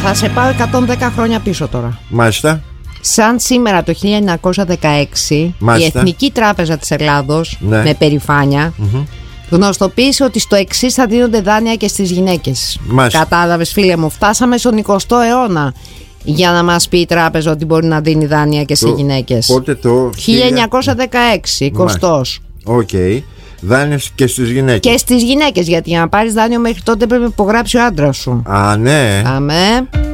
Θα σε πάω 110 χρόνια πίσω τώρα. Μάλιστα. Σαν σήμερα το 1916, Μάλιστα. η Εθνική Τράπεζα της Ελλάδος, ναι, με περηφάνεια, γνωστοποίησε ότι στο εξής θα δίνονται δάνεια και στις γυναίκες. Κατάλαβες, φίλε μου, φτάσαμε στον 20ο αιώνα για να μας πει η τράπεζα ότι μπορεί να δίνει δάνεια και σε γυναίκες. Πότε το 1916, 20ος. Οκ. Δάνειες και στις γυναίκες. Και στις γυναίκες, γιατί για να πάρεις δάνειο μέχρι τότε πρέπει να υπογράψει ο άντρας σου. Α, ναι. Αμέ.